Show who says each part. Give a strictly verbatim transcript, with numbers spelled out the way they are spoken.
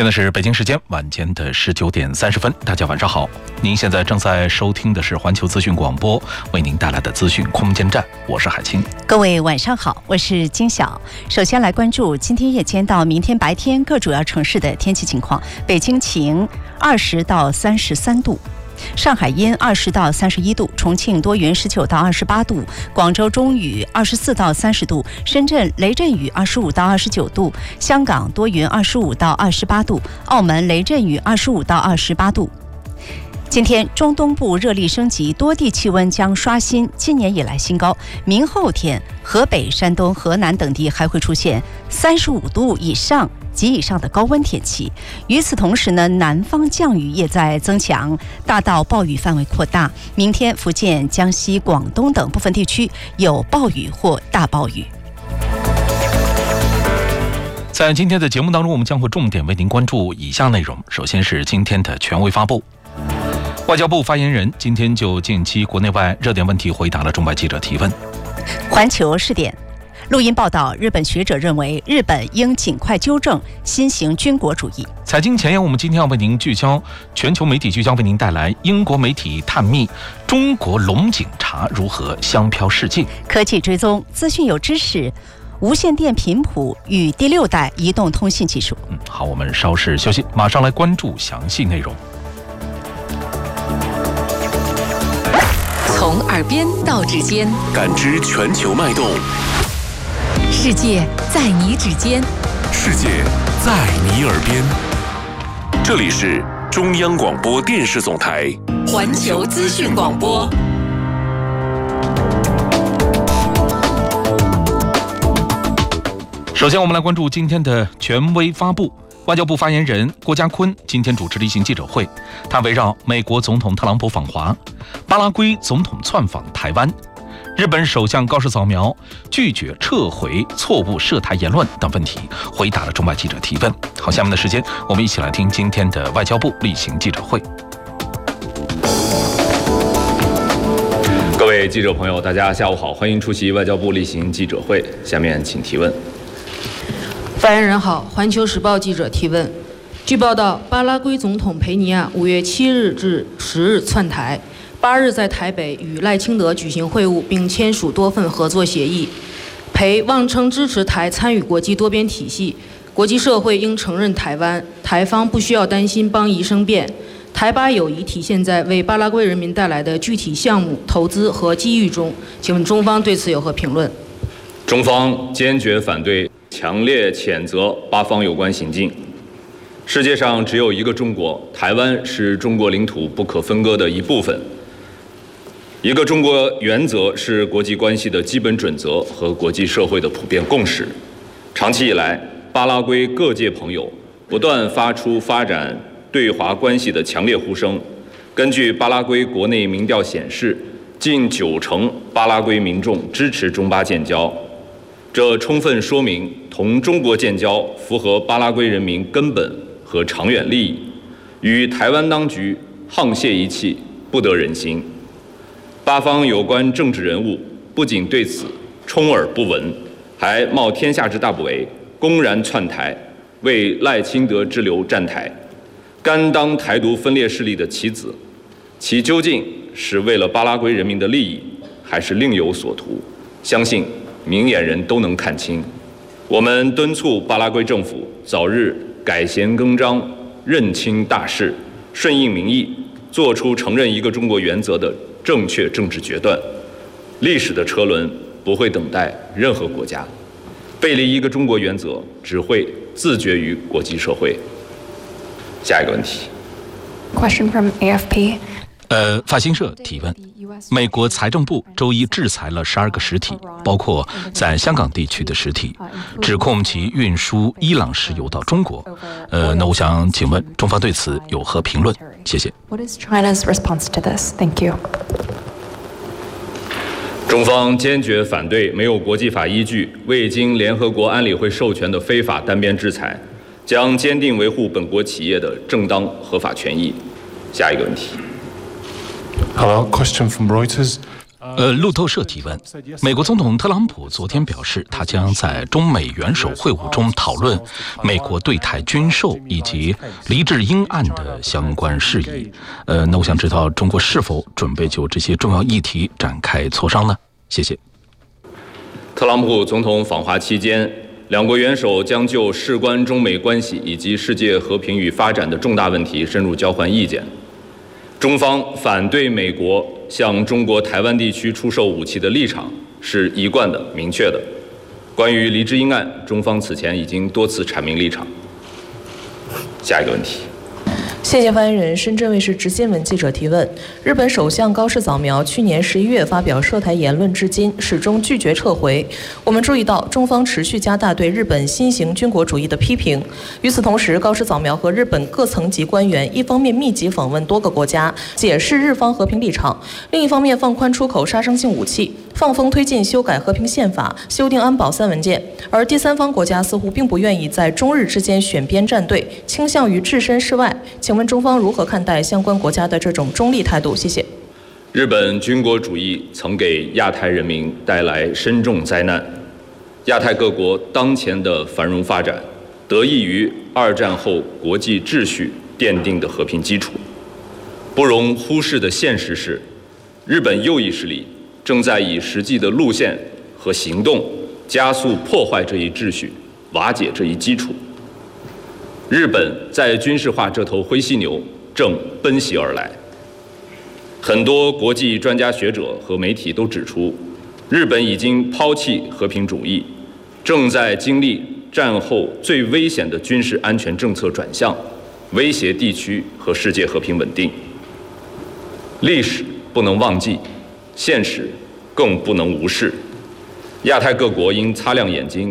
Speaker 1: 现在是北京时间晚间的十九点三十分，大家晚上好。您现在正在收听的是环球资讯广播为您带来的资讯空间站，我是海清。
Speaker 2: 各位晚上好，我是金晓。首先来关注今天夜间到明天白天各主要城市的天气情况。北京晴，二十到三十三度。上海阴二十到三十一度，重庆多云十九到二十八度，广州中雨二十四到三十度，深圳雷阵雨二十五到二十九度，香港多云二十五到二十八度，澳门雷阵雨二十五到二十八度。今天中东部热力升级，多地气温将刷新今年以来新高。明后天，河北、山东、河南等地还会出现三十五度以上及以上的高温天气。与此同时呢，南方降雨也在增强，大到暴雨范围扩大。明天，福建、江西、广东等部分地区有暴雨或大暴雨。
Speaker 1: 在今天的节目当中，我们将会重点为您关注以下内容。首先是今天的权威发布。外交部发言人今天就近期国内外热点问题回答了中外记者提问。
Speaker 2: 环球视点录音报道，日本学者认为日本应尽快纠正新型军国主义。
Speaker 1: 财经前沿，我们今天要为您聚焦全球媒体聚焦，为您带来英国媒体探秘中国龙井茶如何香飘世界。
Speaker 2: 科技追踪资讯有知识，无线电频谱与第六代移动通信技术。
Speaker 1: 嗯，好，我们稍事休息，马上来关注详细内容。
Speaker 3: 从耳边到指尖，
Speaker 4: 感知全球脉动。
Speaker 3: 世界在你指尖，
Speaker 4: 世界在你耳边。这里是中央广播电视总台
Speaker 3: 环球资讯广播。
Speaker 1: 首先，我们来关注今天的权威发布。外交部发言人郭家坤今天主持例行记者会，他围绕美国总统特朗普访华、巴拉圭总统窜访台湾、日本首相高市早苗拒绝撤回错误涉台言论等问题，回答了中外记者提问。好，下面的时间我们一起来听今天的外交部例行记者会。
Speaker 5: 各位记者朋友，大家下午好，欢迎出席外交部例行记者会。下面请提问。
Speaker 6: 发言人好，环球时报记者提问。据报道，巴拉圭总统培尼亚五月七日至十日窜台，八日在台北与赖清德举行会晤，并签署多份合作协议。培妄称支持台参与国际多边体系，国际社会应承认台湾，台方不需要担心邦谊生变。台巴友谊体现在为巴拉圭人民带来的具体项目、投资和机遇中。请问中方对此有何评论？
Speaker 5: 中方坚决反对，强烈谴责巴方有关行径。世界上只有一个中国，台湾是中国领土不可分割的一部分。一个中国原则是国际关系的基本准则和国际社会的普遍共识。长期以来，巴拉圭各界朋友不断发出发展对华关系的强烈呼声。根据巴拉圭国内民调显示，近九成巴拉圭民众支持中巴建交。这充分说明同中国建交符合巴拉圭人民根本和长远利益，与台湾当局沆瀣一气，不得人心。巴方有关政治人物不仅对此充耳不闻，还冒天下之大不韪，公然窜台，为赖清德之流站台，甘当台独分裂势力的棋子。其究竟是为了巴拉圭人民的利益，还是另有所图？相信明眼人都能看清。我们敦促巴拉圭政府早日改弦更张，认清大势，顺应民意，做出承认一个中国原则的正确政治决断。历史的车轮不会等待任何国家，背离一个中国原则只会自绝于国际社会。下一个问题。
Speaker 7: Question from A F P。
Speaker 1: 呃，法新社提问：美国财政部周一制裁了十二个实体，包括在香港地区的实体，指控其运输伊朗石油到中国。呃，那我想请问中方对此有何评论？谢谢。
Speaker 7: What is China's response to this? Thank you.
Speaker 5: 中方坚决反对没有国际法依据、未经联合国安理会授权的非法单边制裁，将坚定维护本国企业的正当合法权益。下一个问题。
Speaker 8: Hello, question from Reuters.
Speaker 1: 呃，路透社提问：美国总统特朗普昨天表示，他将在中美元首会晤中讨论美国对台军售以及黎智英案的相关事宜。呃，那我想知道中国是否准备就这些重要议题展开磋商呢？谢谢。
Speaker 5: 特朗普总统访华期间，两国元首将就事关中美关系以及世界和平与发展的重大问题深入交换意见。中方反对美国向中国台湾地区出售武器的立场是一贯的、明确的。关于黎智英案，中方此前已经多次阐明立场。下一个问题。
Speaker 8: 谢谢发言人。深圳卫视直新闻记者提问：日本首相高市早苗去年十一月发表涉台言论至今，始终拒绝撤回。我们注意到，中方持续加大对日本新型军国主义的批评。与此同时，高市早苗和日本各层级官员一方面密集访问多个国家，解释日方和平立场；另一方面放宽出口杀伤性武器，放风推进修改和平宪法、修订安保三文件。而第三方国家似乎并不愿意在中日之间选边站队，倾向于置身事外。请问中方如何看待相关国家的这种中立态度？谢谢。
Speaker 5: 日本军国主义曾给亚太人民带来深重灾难。亚太各国当前的繁荣发展，得益于二战后国际秩序奠定的和平基础。不容忽视的现实是，日本右翼势力正在以实际的路线和行动加速破坏这一秩序，瓦解这一基础。日本在军事化这头灰犀牛正奔袭而来。很多国际专家学者和媒体都指出，日本已经抛弃和平主义，正在经历战后最危险的军事安全政策转向，威胁地区和世界和平稳定。历史不能忘记，现实更不能无视。亚太各国应擦亮眼睛，